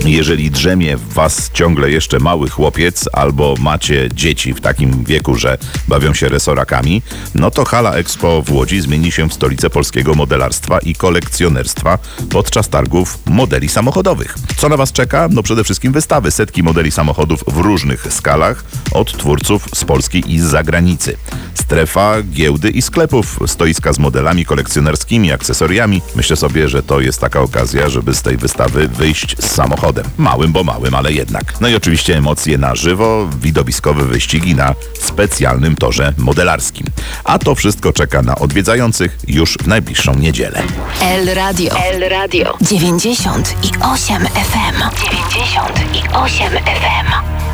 Jeżeli drzemie w Was ciągle jeszcze mały chłopiec albo macie dzieci w takim wieku, że bawią się resorakami, no to Hala Expo w Łodzi zmieni się w stolicę polskiego modelarstwa i kolekcjonerstwa podczas targów modeli samochodowych. Co na Was czeka? No przede wszystkim wystawy, setki modeli samochodów w różnych skalach od twórców z Polski i z zagranicy. Strefa giełdy i sklepów, stoiska z modelami kolekcjonerskimi, akcesoriami. Myślę sobie, że to jest taka okazja, żeby z tej wystawy wyjść z samochodem. Małym, bo małym, ale jednak. No i oczywiście emocje na żywo, widowiskowe wyścigi na specjalnym torze modelarskim. A to wszystko czeka na odwiedzających już w najbliższą niedzielę. El Radio 98 FM. 98 FM.